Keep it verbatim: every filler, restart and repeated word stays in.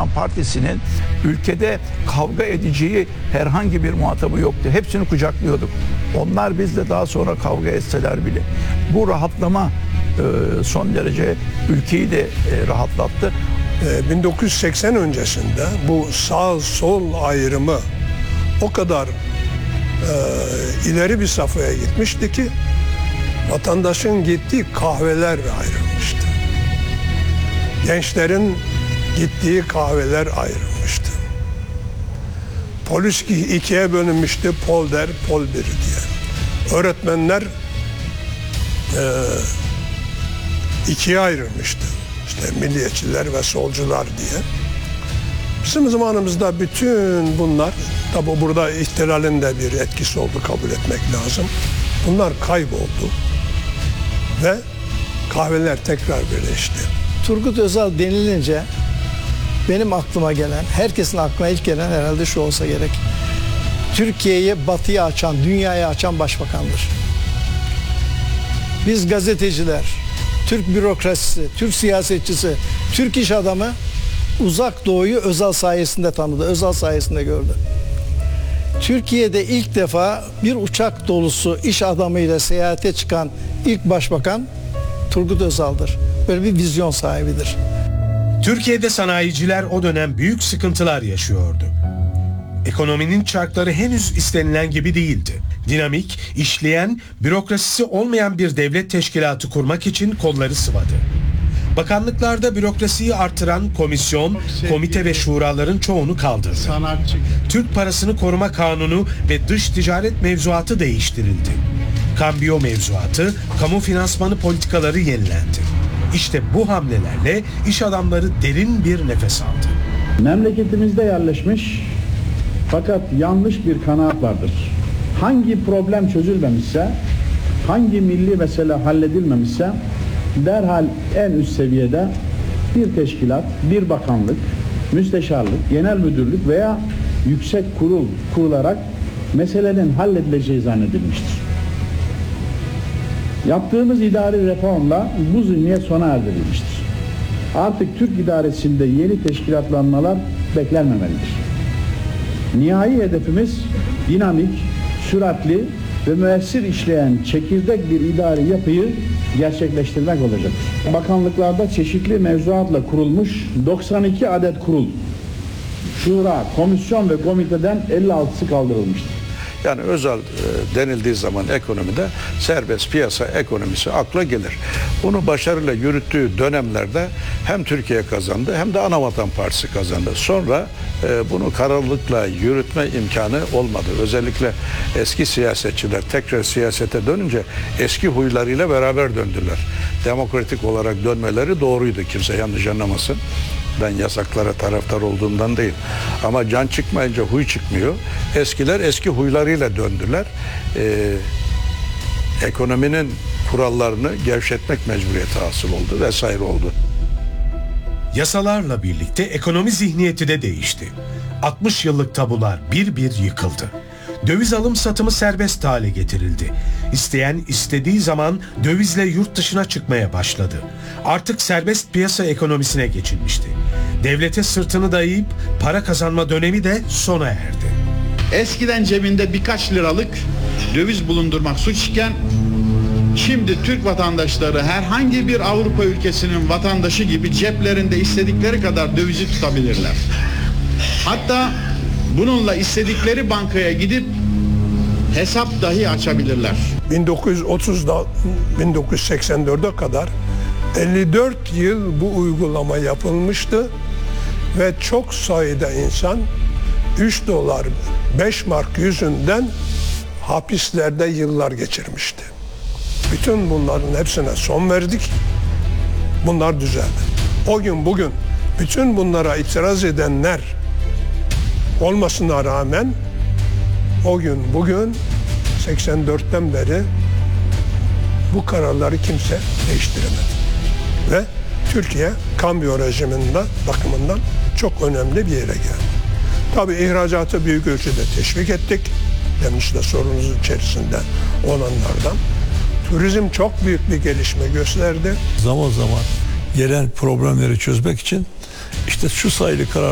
İnan Partisi'nin ülkede kavga edeceği herhangi bir muhatabı yoktu. Hepsini kucaklıyorduk. Onlar bizle daha sonra kavga etseler bile. Bu rahatlama e, son derece ülkeyi de e, rahatlattı. bin dokuz yüz seksen öncesinde bu sağ sol ayrımı o kadar e, ileri bir safhaya gitmişti ki vatandaşın gittiği kahveler ayrılmıştı. Gençlerin gittiği kahveler ayrılmıştı. Polis ikiye bölünmüştü, pol der, pol bir diye. Öğretmenler e, ikiye ayrılmıştı. İşte milliyetçiler ve solcular diye. Bizim zamanımızda bütün bunlar, tabi burada ihtilalin de bir etkisi oldu, kabul etmek lazım. Bunlar kayboldu ve kahveler tekrar birleşti. Turgut Özal denilince benim aklıma gelen, herkesin aklına ilk gelen herhalde şu olsa gerek. Türkiye'yi batıya açan, dünyaya açan başbakandır. Biz gazeteciler, Türk bürokrasisi, Türk siyasetçisi, Türk iş adamı Uzak Doğu'yu Özal sayesinde tanıdı, Özal sayesinde gördü. Türkiye'de ilk defa bir uçak dolusu iş adamıyla seyahate çıkan ilk başbakan Turgut Özal'dır. Böyle bir vizyon sahibidir. Türkiye'de sanayiciler o dönem büyük sıkıntılar yaşıyordu. Ekonominin çarkları henüz istenilen gibi değildi. Dinamik, işleyen, bürokrasisi olmayan bir devlet teşkilatı kurmak için kolları sıvadı. Bakanlıklarda bürokrasiyi artıran komisyon, komite ve şuraların çoğunu kaldırdı. Türk Parasını Koruma Kanunu ve dış ticaret mevzuatı değiştirildi. Kambiyo mevzuatı, kamu finansmanı politikaları yenilendi. İşte bu hamlelerle iş adamları derin bir nefes aldı. Memleketimizde yerleşmiş fakat yanlış bir kanaat vardır. Hangi problem çözülmemişse, hangi milli mesele halledilmemişse derhal en üst seviyede bir teşkilat, bir bakanlık, müsteşarlık, genel müdürlük veya yüksek kurul kurularak meselenin halledileceği zannedilmiştir. Yaptığımız idari reformla bu zihniyet sona erdirilmiştir. Artık Türk idaresinde yeni teşkilatlanmalar beklenmemelidir. Nihai hedefimiz dinamik, süratli ve müessir işleyen çekirdek bir idari yapıyı gerçekleştirmek olacaktır. Bakanlıklarda çeşitli mevzuatla kurulmuş doksan iki adet kurul, şura, komisyon ve komiteden elli altısı kaldırılmıştır. Yani Özal e, denildiği zaman ekonomide serbest piyasa ekonomisi akla gelir. Bunu başarıyla yürüttüğü dönemlerde hem Türkiye kazandı hem de Anavatan Partisi kazandı. Sonra e, bunu kararlılıkla yürütme imkanı olmadı. Özellikle eski siyasetçiler tekrar siyasete dönünce eski huylarıyla beraber döndüler. Demokratik olarak dönmeleri doğruydu, kimse yanlış anlamasın. Ben yasaklara taraftar olduğumdan değil. Ama can çıkmayınca huy çıkmıyor. Eskiler eski huylarıyla döndüler. Ee, ekonominin kurallarını gevşetmek mecburiyeti hasıl oldu vesaire oldu. Yasalarla birlikte ekonomi zihniyeti de değişti. altmış yıllık tabular bir bir yıkıldı. Döviz alım satımı serbest hale getirildi. İsteyen istediği zaman dövizle yurt dışına çıkmaya başladı. Artık serbest piyasa ekonomisine geçilmişti. Devlete sırtını dayayıp para kazanma dönemi de sona erdi. Eskiden cebinde birkaç liralık döviz bulundurmak suç iken şimdi Türk vatandaşları herhangi bir Avrupa ülkesinin vatandaşı gibi ceplerinde istedikleri kadar dövizi tutabilirler. Hatta bununla istedikleri bankaya gidip hesap dahi açabilirler. bin dokuz yüz otuzdan bin dokuz yüz seksen dörde kadar elli dört yıl bu uygulama yapılmıştı ve çok sayıda insan üç dolar beş mark yüzünden hapislerde yıllar geçirmişti. Bütün bunların hepsine son verdik. Bunlar düzeldi. O gün bugün bütün bunlara itiraz edenler olmasına rağmen o gün bugün seksen dörtten beri bu kararları kimse değiştiremedi. Ve Türkiye kambiyo rejiminden bakımından çok önemli bir yere geldi. Tabii ihracatı büyük ölçüde teşvik ettik. Demiş de sorunuzun içerisinde olanlardan. Turizm çok büyük bir gelişme gösterdi. Zaman zaman gelen problemleri çözmek için işte şu sayılı karar